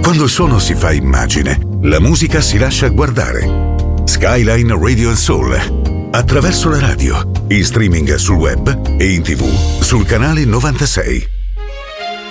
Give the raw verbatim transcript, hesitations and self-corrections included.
Quando il suono si fa immagine, la musica si lascia guardare. Skyline Radio and Soul, attraverso la radio, in streaming sul web e in tv sul canale novantasei.